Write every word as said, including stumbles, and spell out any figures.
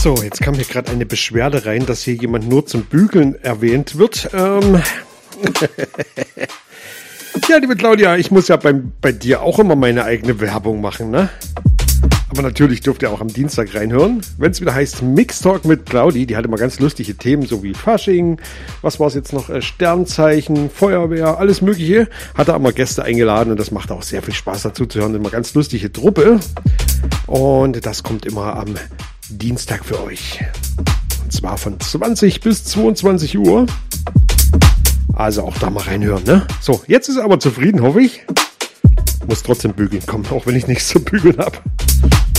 So, jetzt kam hier gerade eine Beschwerde rein, dass hier jemand nur zum Bügeln erwähnt wird. Ähm ja, liebe Claudia, ich muss ja beim, bei dir auch immer meine eigene Werbung machen, ne? Aber natürlich dürft ihr auch am Dienstag reinhören, wenn es wieder heißt Mixtalk mit Claudi. Die hat immer ganz lustige Themen, so wie Fasching, was war es jetzt noch, äh, Sternzeichen, Feuerwehr, alles mögliche. Hat er immer Gäste eingeladen und das macht auch sehr viel Spaß dazu zu hören. Immer ganz lustige Truppe. Und das kommt immer am Dienstag für euch. Und zwar von zwanzig bis zweiundzwanzig Uhr. Also auch da mal reinhören, ne? So, jetzt ist er aber zufrieden, hoffe ich. Muss trotzdem bügeln kommen, auch wenn ich nichts zu bügeln habe.